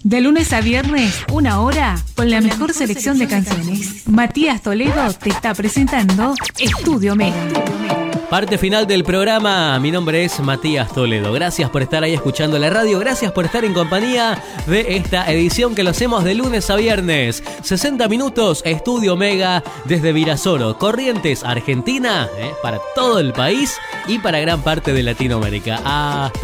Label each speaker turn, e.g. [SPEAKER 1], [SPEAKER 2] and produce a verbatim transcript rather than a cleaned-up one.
[SPEAKER 1] De lunes a viernes, una hora, con la mejor selección de canciones. Matías Toledo te está presentando Estudio Mega.
[SPEAKER 2] Parte final del programa, mi nombre es Matías Toledo. Gracias por estar ahí escuchando la radio, gracias por estar en compañía de esta edición que lo hacemos de lunes a viernes. sesenta minutos, Estudio Mega desde Virasoro, Corrientes, Argentina, eh, para todo el país y para gran parte de Latinoamérica. Hasta